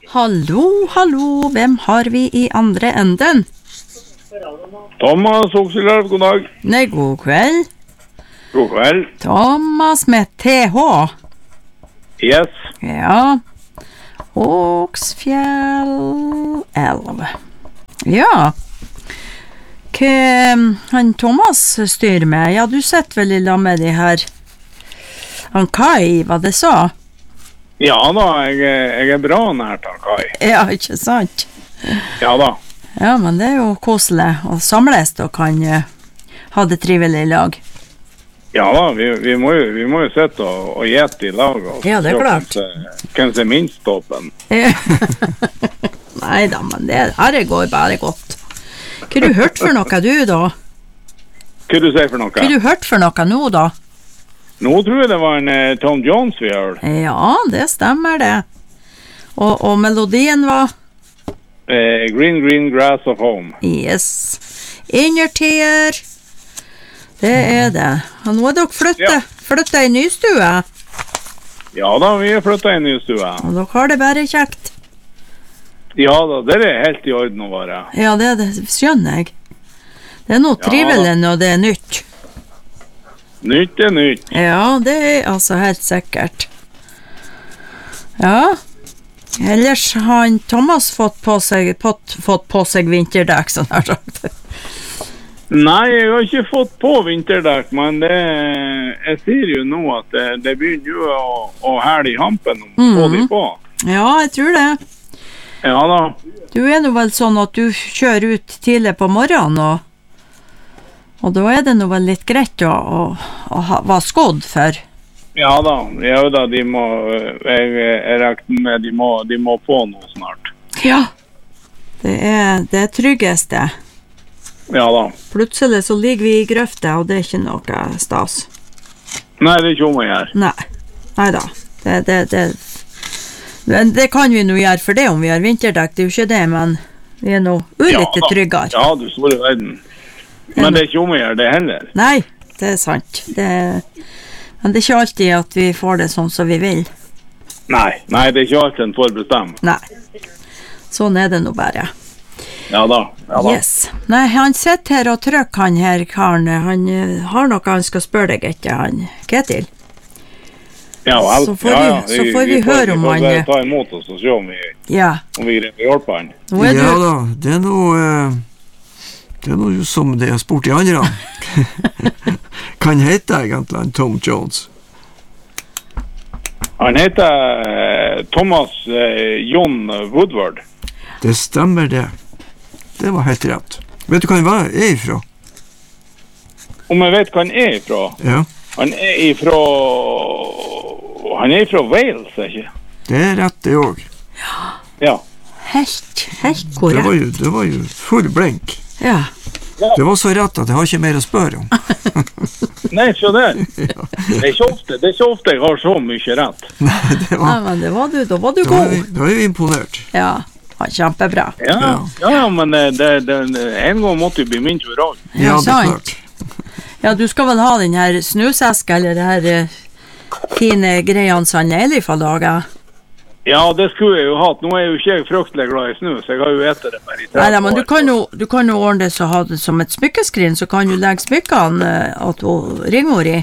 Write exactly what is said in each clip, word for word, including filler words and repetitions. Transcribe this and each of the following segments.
Hallo, hallo, hvem har vi i andre enden? Thomas Okseløv, god dag. Nei, god kveld. God kveld. Thomas med T H. Yes. Ja. Åksfjell elv. Ja. Hva han Thomas styrer med? Ja, du sitter vel i lag med de her han Kai, hva det sa? Ja da, jeg, jeg er bra nært av Kai. Ja, ikke sant? Ja da. Ja, men det er jo koselig å samles og kan uh, ha det trivelig i lag. Ja da, vi, vi, må, jo, vi må jo sitte og, og gjette i lag. Og ja, det er klart. Hvem som er minst åpen. Nei da, men det her går bare godt. Hva har du hørt for noe du da? Hva du sier for noe? Hva har du hørt for noe nå da? Nå tror jeg det var en uh, Tom Jones vi hørte. Ja, det stemmer det. Og, og melodien var? Uh, Green Green Grass of Home. Yes. Innertier. Det er det. Og nå er dere flyttet, ja. flyttet i nystue. Ja da, vi har flyttet i nystue. Og dere har det bare kjekt. Ja da, det er helt i orden å være. Ja, det, det skjønner jeg. Det er noe trivelig ja, når det er nytt. Nytt er nytt. Ja, det er altså helt sikkert. Ja. Ellers har han Thomas fått på seg, fått, fått på seg vinterdekk, sånn her sagt. Nei, jeg har ikke fått på vinterdekk, men det, jeg sier jo nå at det, det begynner jo å, å hæle i hampen om mm. få de på. Ja, jeg tror det. Ja da. Du er nå vel sånn at du kjører ut tidlig på morgenen, og Og da er det nå vel litt greit å, å, å ha, være skodd for? Ja da, ja da, de må, jeg, jeg regner med de må, de må på noe snart. Ja, det er det tryggeste. Ja da. Plutselig så ligger vi i grøfte, og det er ikke noe stas. Nei, det er ikke om å gjøre. Nei, nei da. Det, det, det, det, det kan vi nå gjøre for det om vi har vinterdekk, det er jo ikke det, men vi er nå ulike ja, tryggere. Ja, du store verden. Men det er ikke om å gjøre det heller. Nei, det er sant. Det, men det er ikke alltid at vi får det sånn som vi vil. Nei, nei, det er ikke alltid en får bestemme. Nei, sånn er det nå bare. Ja da, ja da. Yes. Nei, han sitter her og trykker han her, karen. Han uh, har noe han skal spørre deg etter, han Ketil. Ja, vel. Så får ja, vi, ja. så får vi, vi høre om han... Vi får bare ta imot oss og se om vi, ja. om vi greier å hjelpe han. Ja da, det er noe... Uh... Det er noe som det er spurt i andre. Kan hete egentlig han Tom Jones? Han heter uh, Thomas uh, John Woodward. Det stemmer det. Det var helt rett. Vet du hva han er ifra? Om jeg vet hva han er ifra? Ja. Han er ifra... Han er ifra Wales, ikke? Det er rett det også. Ja. Ja. Helt, helt korrekt. Det var jo, det var jo full blink. Ja. Det var så rett at jeg har ikke mer å spørre om. Nei, så det. Ja. Det er ikke ofte, det er ikke ofte jeg har så mye rett. Nei, det var... Nei, men det var du, da var du da god. Var vi, da er vi imponert. Ja, kjempebra. Ja, ja, ja men det, det, det, en gang måtte jo bli min tur av. Ja, det er klart. Ja, du skal vel ha den her snuseska, eller det her uh, fine greiene som Eli får lage? Ja, det skulle jeg jo hatt. Nå er jo ikke jeg fryktelig glad i snus. Jeg har jo etter det bare i tretti år. Nei, men du kan jo, du kan jo ordne det så ha det som et smykkeskrin, så kan du legge smykkene uh, at hun ringer i.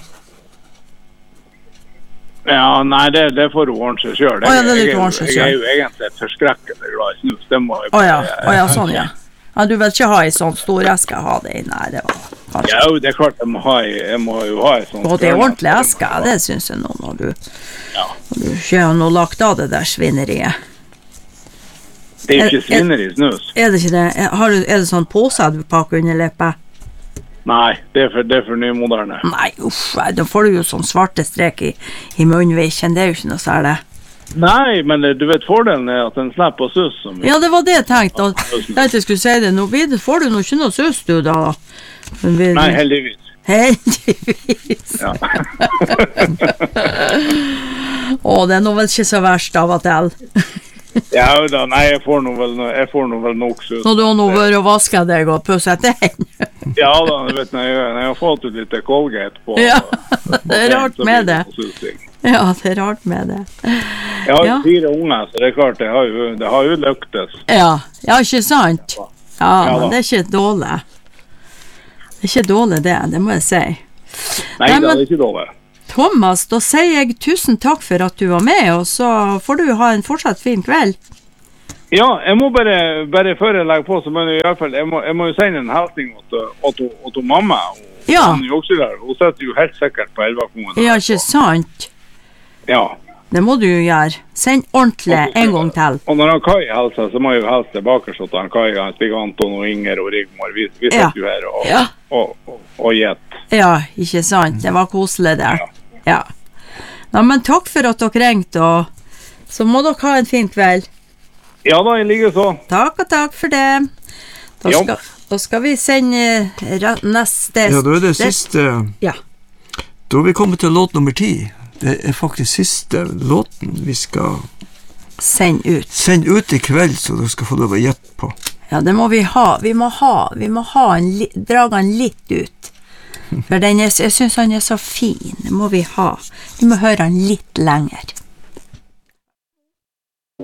Ja, nei, det, det får hun ordne seg selv. Å ja, det er litt ordne seg selv. Jeg er jo egentlig forskrekkelig glad i snus. Det må jeg bare... Å ja, å ja, sånn ja. Ja, du vil ikke ha i sånn stor eske ha det i? Nei, det var kanskje... Ja, det er klart jeg må, ha, jeg må jo ha i sånn... Og det er ordentlig eske, det synes jeg nå når du... Ja. Når du ikke har noe lagt av det der svineriet. Det er jo ikke svineri snus. Er det ikke det? Er, har du, er det sånn påse du pakker under leppet? Nei, det er for, det er for nymoderne. Nei, uff, da får du jo sånn svarte strek i, i munnviken, det er jo ikke noe særlig. Nei, men du vet fordelen er at den slipper å sus så mye. Ja, det var det jeg tenkte, og jeg tenkte jeg skulle si det. Nå får du nå ikke noe sus du da. Vi, Nei, heldigvis. Heldigvis. Ja. Å, det er nå vel ikke så verst av og til. Ja da, nei, jeg får nå vel, jeg får nå vel nok sus. Når du har nå vært og vasket deg og pusset den. Ja da, du vet, når jeg, når jeg har fått ut litt Colgate på... Ja, det er rart med det. Ja, det er rart med det. Jeg har jo Ja. fire unger, så det er klart, det har jo, det har jo lyktes. Ja, ja, ikke sant? Ja, Ja, men da. det er ikke dårlig. Det er ikke dårlig det, det må jeg si. Nei, Nei, det men- er ikke dårlig. Thomas, da sier jeg tusen takk for at du var med, og så får du ha en fortsatt fin kveld. Ja, jeg må bare, bare før jeg legger på, så må jeg, i hvert fall, jeg, må, jeg må jo sende en hilsning til, til, til mamma. Og Ja. Hun, er jo også der. Hun sitter jo helt sikkert på Elvakongen. Ja, ikke sant? Ja. Det må du jo gjøre. Send ordentlig en gang til. Og når han Kai hilser, så må jeg jo hilse tilbake så til han Kai, han Stig Anton og Inger og Rigmor. Vi, vi sitter Ja. jo her og, Ja. og, og, og gjett. Ja, ikke sant? Det var koselig det. Ja. Nei, men takk for at dere ringte, og så må dere ha en fin kveld. Ja da, jeg ligger så. Takk og takk for det. Da Ja. skal, da skal vi sende ra- neste... Ja, da er det siste. Ja. Da er vi kommet til låt nummer ti. Det er faktisk siste låten vi skal Send ut. sende ut i kveld, så dere skal få lov å gjette på. Ja, det må vi ha. Vi må ha, vi må ha en, li- dra den litt ut. For den er, jeg synes han er så fin. Det må vi ha. Vi må høre han litt lenger.